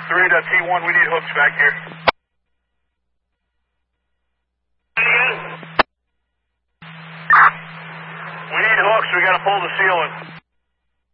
3.T1, we need hooks back here. We need hooks, we gotta pull the ceiling.